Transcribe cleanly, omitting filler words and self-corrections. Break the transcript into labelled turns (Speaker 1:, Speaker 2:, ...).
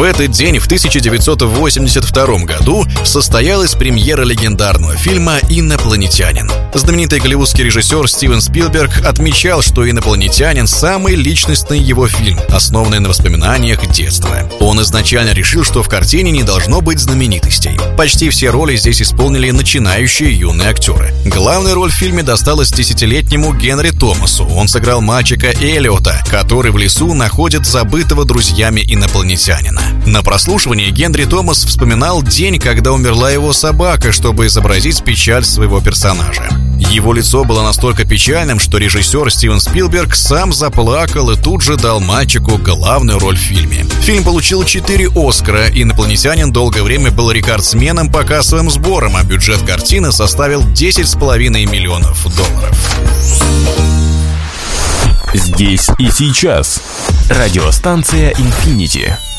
Speaker 1: В этот день, в 1982 году, состоялась премьера легендарного фильма «Инопланетянин». Знаменитый голливудский режиссер Стивен Спилберг отмечал, что «Инопланетянин» — самый личностный его фильм, основанный на воспоминаниях детства. Он изначально решил, что в картине не должно быть знаменитостей. Почти все роли здесь исполнили начинающие юные актеры. Главная роль в фильме досталась 10-летнему Генри Томасу. Он сыграл мальчика Эллиота, который в лесу находит забытого друзьями инопланетянина. На прослушивании Генри Томас вспоминал день, когда умерла его собака, чтобы изобразить печаль своего персонажа. Его лицо было настолько печальным, что режиссер Стивен Спилберг сам заплакал и тут же дал мальчику главную роль в фильме. Фильм получил 4 Оскара, «Инопланетянин» долгое время был рекордсменом по кассовым сборам, а бюджет картины составил $10,5 миллионов.
Speaker 2: Здесь и сейчас. Радиостанция Infinity.